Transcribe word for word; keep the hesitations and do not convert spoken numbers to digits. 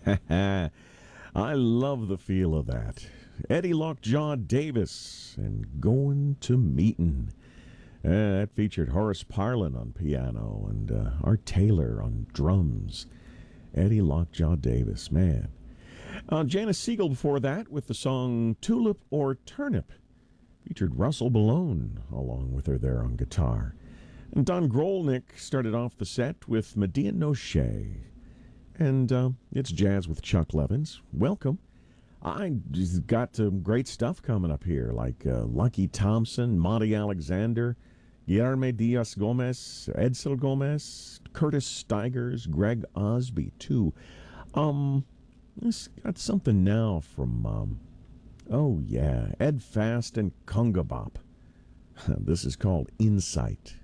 I love the feel of that. Eddie Lockjaw Davis and Going to Meetin'. Uh, that featured Horace Parlin on piano and uh, Art Taylor on drums. Eddie Lockjaw Davis, man. Uh, Janice Siegel before that with the song Tulip or Turnip. Featured Russell Malone along with her there on guitar. And Don Grolnick started off the set with Medea Noche. And uh, it's jazz with Chuck Levins. Welcome. I just got some great stuff coming up here, like uh, Lucky Thompson, Monty Alexander, Guillermo Diaz Gomez, Edsel Gomez, Curtis Stigers, Greg Osby, too. Um, this got something now from, um, oh yeah, Ed Fast and Kunga Bop. This is called Insight.